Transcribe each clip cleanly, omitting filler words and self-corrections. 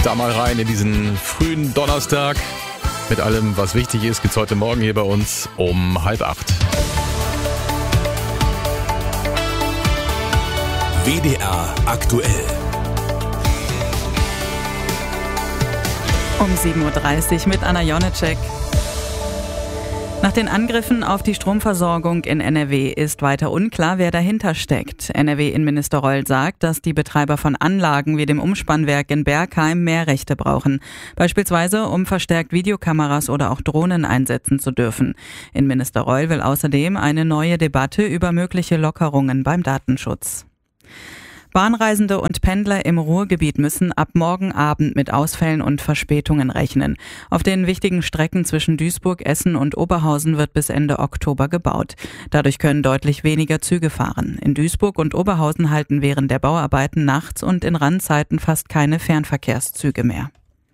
Da mal rein in diesen frühen Donnerstag. Mit allem, was wichtig ist, geht's heute Morgen hier bei uns um 7:30. WDR aktuell. Um 7:30 Uhr mit Anna Jonecek. Nach den Angriffen auf die Stromversorgung in NRW ist weiter unklar, wer dahinter steckt. NRW-Innenminister Reul sagt, dass die Betreiber von Anlagen wie dem Umspannwerk in Bergheim mehr Rechte brauchen. Beispielsweise, um verstärkt Videokameras oder auch Drohnen einsetzen zu dürfen. Innenminister Reul will außerdem eine neue Debatte über mögliche Lockerungen beim Datenschutz. Bahnreisende und Pendler im Ruhrgebiet müssen ab morgen Abend mit Ausfällen und Verspätungen rechnen. Auf den wichtigen Strecken zwischen Duisburg, Essen und Oberhausen wird bis Ende Oktober gebaut. Dadurch können deutlich weniger Züge fahren. In Duisburg und Oberhausen halten während der Bauarbeiten nachts und in Randzeiten fast keine Fernverkehrszüge mehr.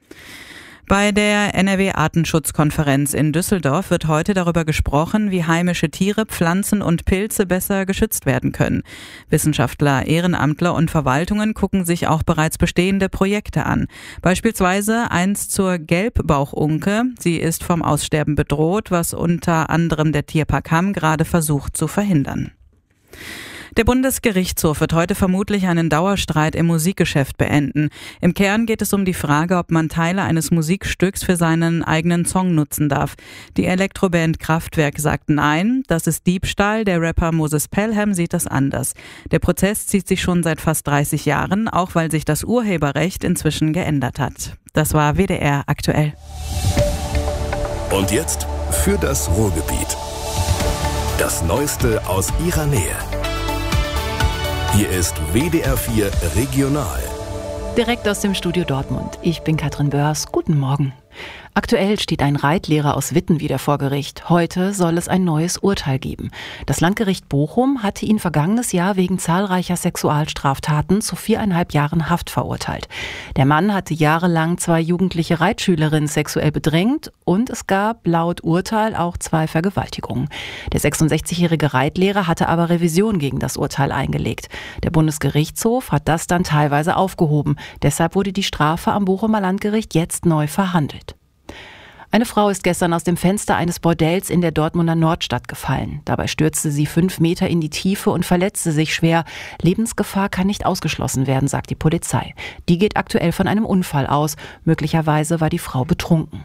Bei der NRW-Artenschutzkonferenz in Düsseldorf wird heute darüber gesprochen, wie heimische Tiere, Pflanzen und Pilze besser geschützt werden können. Wissenschaftler, Ehrenamtler und Verwaltungen gucken sich auch bereits bestehende Projekte an. Beispielsweise eins zur Gelbbauchunke. Sie ist vom Aussterben bedroht, was unter anderem der Tierpark Hamm gerade versucht zu verhindern. Der Bundesgerichtshof wird heute vermutlich einen Dauerstreit im Musikgeschäft beenden. Im Kern geht es um die Frage, ob man Teile eines Musikstücks für seinen eigenen Song nutzen darf. Die Elektroband Kraftwerk sagt nein, das ist Diebstahl. Der Rapper Moses Pelham sieht das anders. Der Prozess zieht sich schon seit fast 30 Jahren, auch weil sich das Urheberrecht inzwischen geändert hat. Das war WDR aktuell. Und jetzt für das Ruhrgebiet. Das Neueste aus ihrer Nähe. Hier ist WDR 4 Regional. Direkt aus dem Studio Dortmund. Ich bin Katrin Börs. Guten Morgen. Aktuell steht ein Reitlehrer aus Witten wieder vor Gericht. Heute soll es ein neues Urteil geben. Das Landgericht Bochum hatte ihn vergangenes Jahr wegen zahlreicher Sexualstraftaten zu 4,5 Jahren Haft verurteilt. Der Mann hatte jahrelang 2 jugendliche Reitschülerinnen sexuell bedrängt und es gab laut Urteil auch 2 Vergewaltigungen. Der 66-jährige Reitlehrer hatte aber Revision gegen das Urteil eingelegt. Der Bundesgerichtshof hat das dann teilweise aufgehoben. Deshalb wurde die Strafe am Bochumer Landgericht jetzt neu verhandelt. Eine Frau ist gestern aus dem Fenster eines Bordells in der Dortmunder Nordstadt gefallen. Dabei stürzte sie 5 Meter in die Tiefe und verletzte sich schwer. Lebensgefahr kann nicht ausgeschlossen werden, sagt die Polizei. Die geht aktuell von einem Unfall aus. Möglicherweise war die Frau betrunken.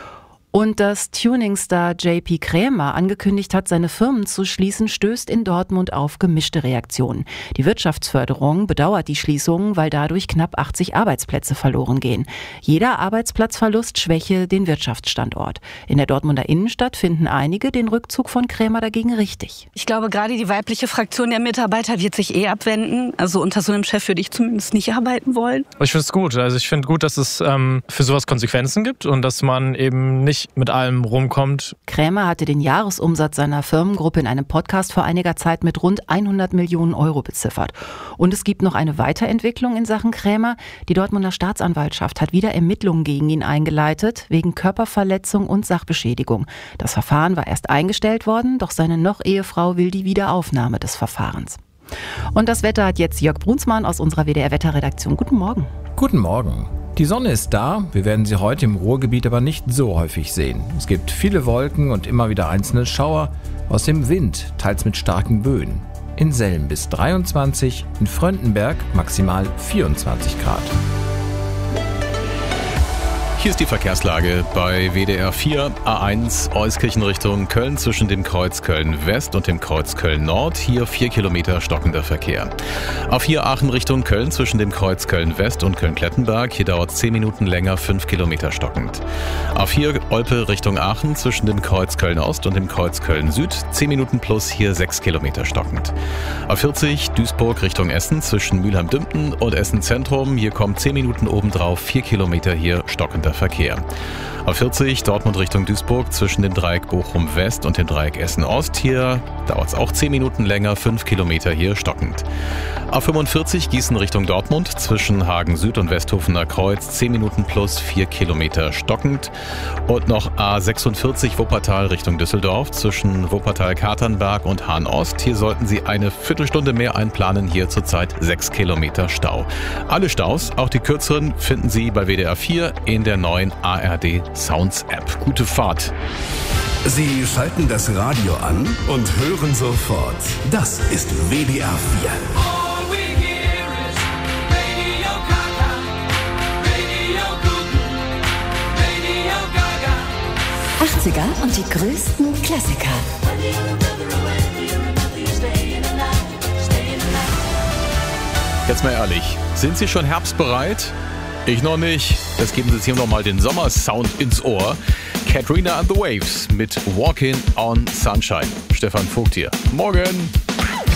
Und dass Tuningstar JP Krämer angekündigt hat, seine Firmen zu schließen, stößt in Dortmund auf gemischte Reaktionen. Die Wirtschaftsförderung bedauert die Schließungen, weil dadurch knapp 80 Arbeitsplätze verloren gehen. Jeder Arbeitsplatzverlust schwäche den Wirtschaftsstandort. In der Dortmunder Innenstadt finden einige den Rückzug von Krämer dagegen richtig. Ich glaube, gerade die weibliche Fraktion der Mitarbeiter wird sich abwenden. Also unter so einem Chef würde ich zumindest nicht arbeiten wollen. Ich finde es gut. Also ich finde gut, dass es für sowas Konsequenzen gibt und dass man eben nicht mit allem rumkommt. Krämer hatte den Jahresumsatz seiner Firmengruppe in einem Podcast vor einiger Zeit mit rund 100 Millionen Euro beziffert. Und es gibt noch eine Weiterentwicklung in Sachen Krämer. Die Dortmunder Staatsanwaltschaft hat wieder Ermittlungen gegen ihn eingeleitet, wegen Körperverletzung und Sachbeschädigung. Das Verfahren war erst eingestellt worden, doch seine Noch-Ehefrau will die Wiederaufnahme des Verfahrens. Und das Wetter hat jetzt Jörg Brunsmann aus unserer WDR-Wetterredaktion. Guten Morgen. Guten Morgen. Die Sonne ist da, wir werden sie heute im Ruhrgebiet aber nicht so häufig sehen. Es gibt viele Wolken und immer wieder einzelne Schauer, aus dem Wind, teils mit starken Böen. In Selm bis 23, in Fröndenberg maximal 24 Grad. Hier ist die Verkehrslage bei WDR 4, A1 Euskirchen Richtung Köln zwischen dem Kreuz Köln-West und dem Kreuz Köln-Nord. Hier 4 Kilometer stockender Verkehr. A4 Aachen Richtung Köln zwischen dem Kreuz Köln-West und Köln-Klettenberg. Hier dauert 10 Minuten länger, 5 Kilometer stockend. A4 Olpe Richtung Aachen zwischen dem Kreuz Köln-Ost und dem Kreuz Köln-Süd. 10 Minuten plus, hier 6 Kilometer stockend. A40 Duisburg Richtung Essen zwischen Mülheim-Dümpten und Essen Zentrum. Hier kommt 10 Minuten obendrauf, 4 Kilometer hier stockender stockender Verkehr. A40 Dortmund Richtung Duisburg zwischen dem Dreieck Bochum West und dem Dreieck Essen Ost. Hier dauert es auch 10 Minuten länger, 5 Kilometer hier stockend. A45 Gießen Richtung Dortmund zwischen Hagen Süd und Westhofener Kreuz 10 Minuten plus 4 Kilometer stockend. Und noch A46 Wuppertal Richtung Düsseldorf zwischen Wuppertal-Katernberg und Hahn Ost. Hier sollten Sie eine Viertelstunde mehr einplanen, hier zurzeit 6 Kilometer Stau. Alle Staus, auch die kürzeren, finden Sie bei WDR 4 in der neuen ARD Sounds App. Gute Fahrt. Sie schalten das Radio an und hören sofort. Das ist WDR 4. 80er und die größten Klassiker. Jetzt mal ehrlich, sind Sie schon herbstbereit? Ich noch nicht. Das geben Sie jetzt hier nochmal den Sommersound ins Ohr. Katrina and the Waves mit Walking on Sunshine. Stefan Vogt hier. Morgen!